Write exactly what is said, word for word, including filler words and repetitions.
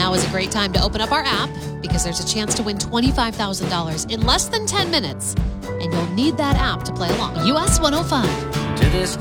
now is a great time to open up our app because there's a chance to win twenty-five thousand dollars in less than ten minutes. And you'll need that app to play along. U S one oh five. To this